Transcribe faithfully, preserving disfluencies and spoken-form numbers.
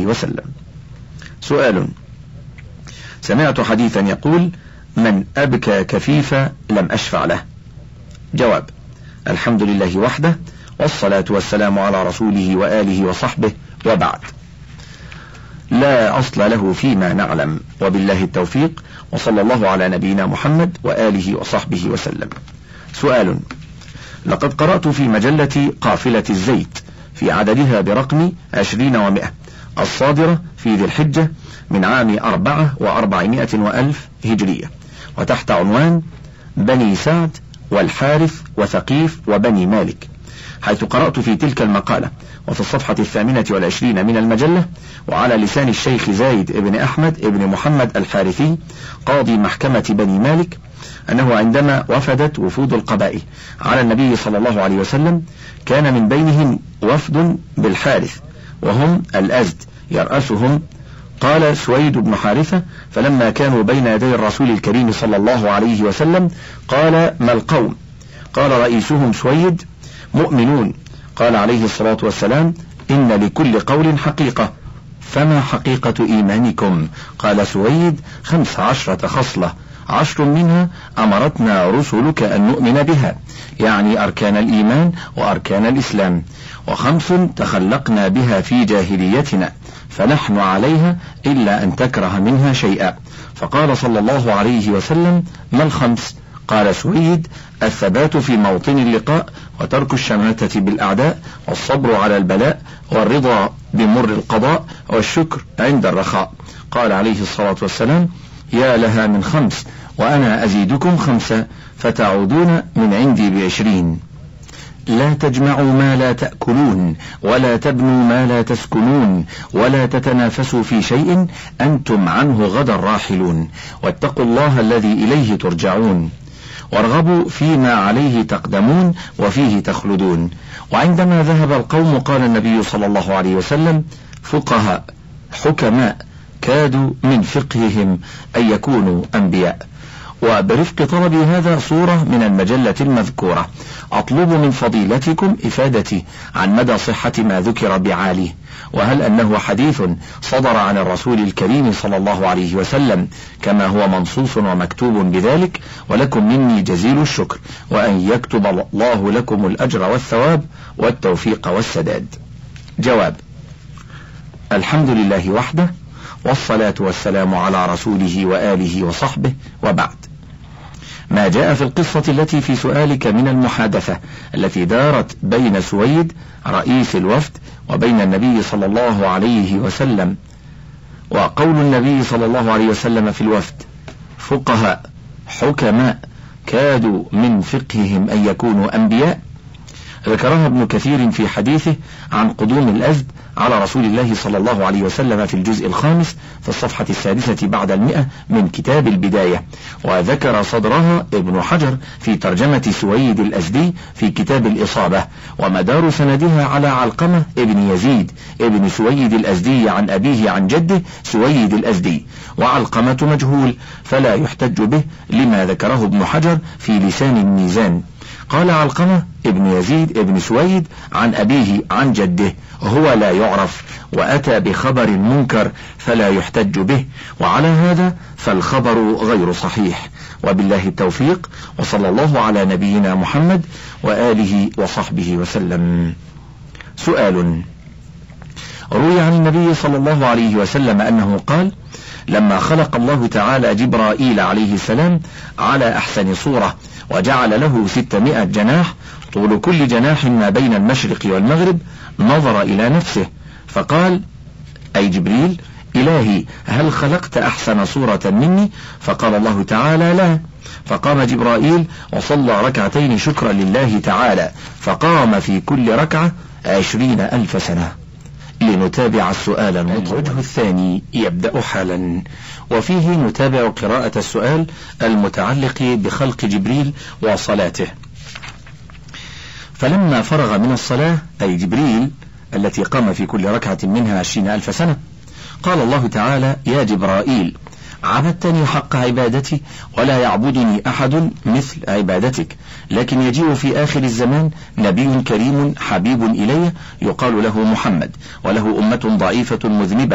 عليه وسلم. سؤال: سمعت حديثا يقول: من أبكى كفيفا لم أشفع له. جواب: الحمد لله وحده، والصلاة والسلام على رسوله وآله وصحبه، وبعد. لا أصل له فيما نعلم، وبالله التوفيق، وصلى الله على نبينا محمد وآله وصحبه وسلم. سؤال: لقد قرأت في مجلة قافلة الزيت في عددها برقم عشرين ومئة الصادرة في ذي الحجة من عام أربعة وأربعمائة وألف هجرية، وتحت عنوان بني سعد والحارث وثقيف وبني مالك، حيث قرأت في تلك المقالة وفي الصفحة الثامنة والعشرين من المجلة وعلى لسان الشيخ زايد ابن أحمد ابن محمد الحارثي قاضي محكمة بني مالك أنه عندما وفدت وفود القبائل على النبي صلى الله عليه وسلم كان من بينهم وفد بالحارث وهم الأزد يرأسهم. قال سويد بن حارثة: فلما كانوا بين يدي الرسول الكريم صلى الله عليه وسلم قال: ما القوم؟ قال رئيسهم سويد: مؤمنون. قال عليه الصلاة والسلام: إن لكل قول حقيقة، فما حقيقة إيمانكم؟ قال سويد: خمس عشرة خصلة، عشر منها أمرتنا رسلك أن نؤمن بها، يعني أركان الإيمان وأركان الإسلام، وخمس تخلقنا بها في جاهليتنا فنحن عليها إلا أن تكره منها شيئا. فقال صلى الله عليه وسلم: ما الخمس؟ قال سويد: الثبات في موطن اللقاء، وترك الشماتة بالأعداء، والصبر على البلاء، والرضا بمر القضاء، والشكر عند الرخاء. قال عليه الصلاة والسلام: يا لها من خمس، وأنا أزيدكم خمسة فتعودون من عندي بعشرين. لا تجمعوا ما لا تأكلون، ولا تبنوا ما لا تسكنون، ولا تتنافسوا في شيء أنتم عنه غدا راحلون، واتقوا الله الذي إليه ترجعون، وارغبوا فيما عليه تقدمون وفيه تخلدون. وعندما ذهب القوم قال النبي صلى الله عليه وسلم: فقهاء حكماء كادوا من فقههم أن يكونوا أنبياء. وبرفق طلبي هذا صورة من المجلة المذكورة أطلب من فضيلتكم إفادتي عن مدى صحة ما ذكر بعاليه، وهل أنه حديث صدر عن الرسول الكريم صلى الله عليه وسلم كما هو منصوص ومكتوب بذلك، ولكم مني جزيل الشكر، وأن يكتب الله لكم الأجر والثواب والتوفيق والسداد. جواب: الحمد لله وحده، والصلاة والسلام على رسوله وآله وصحبه، وبعد. ما جاء في القصة التي في سؤالك من المحادثة التي دارت بين سويد رئيس الوفد وبين النبي صلى الله عليه وسلم، وقول النبي صلى الله عليه وسلم في الوفد: فقهاء حكماء كادوا من فقههم أن يكونوا أنبياء، ذكرها ابن كثير في حديثه عن قدوم الأزد على رسول الله صلى الله عليه وسلم في الجزء الخامس في الصفحة السادسة بعد المئة من كتاب البداية، وذكر صدرها ابن حجر في ترجمة سويد الأزدي في كتاب الإصابة، ومدار سندها على علقمة ابن يزيد ابن سويد الأزدي عن أبيه عن جده سويد الأزدي، وعلقمة مجهول فلا يحتج به لما ذكره ابن حجر في لسان الميزان. قال علقمة ابن يزيد ابن سويد عن أبيه عن جده هو لا يعرف، وأتى بخبر منكر فلا يحتج به، وعلى هذا فالخبر غير صحيح، وبالله التوفيق، وصلى الله على نبينا محمد وآله وصحبه وسلم. سؤال: روي عن النبي صلى الله عليه وسلم أنه قال: لما خلق الله تعالى جبرائيل عليه السلام على أحسن صورة وجعل له ستمائة جناح، طول كل جناح ما بين المشرق والمغرب، نظر إلى نفسه فقال: أي جبريل، إلهي هل خلقت أحسن صورة مني؟ فقال الله تعالى: لا. فقام جبرائيل وصلى ركعتين شكرا لله تعالى، فقام في كل ركعة عشرين ألف سنة. لنتابع السؤال المطلوب. الوجه الثاني يبدأ حالا، وفيه نتابع قراءة السؤال المتعلق بخلق جبريل وصلاته. فلما فرغ من الصلاة، أي جبريل التي قام في كل ركعة منها عشرين ألف سنة، قال الله تعالى: يا جبرائيل، عبدتني حق عبادتي، ولا يعبدني أحد مثل عبادتك، لكن يجيء في آخر الزمان نبي كريم حبيب إلي يقال له محمد، وله أمة ضعيفة مذنبة